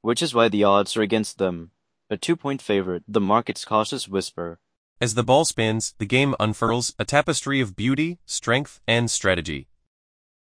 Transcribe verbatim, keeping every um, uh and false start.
which is why the odds are against them. A two-point favorite, the market's cautious whisper. As the ball spins, the game unfurls, a tapestry of beauty, strength, and strategy.